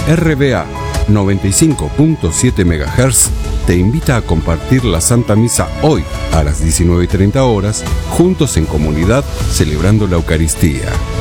RBA 95.7 MHz te invita a compartir la Santa Misa hoy a las 19:30 horas, juntos en comunidad celebrando la Eucaristía.